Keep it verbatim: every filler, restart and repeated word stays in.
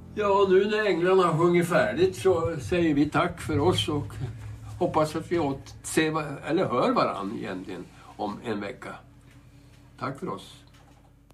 Ja, nu när änglarna har sjungit färdigt så säger vi tack för oss och hoppas att vi åt, ser, eller hör varann egentligen om en vecka. Tack för oss.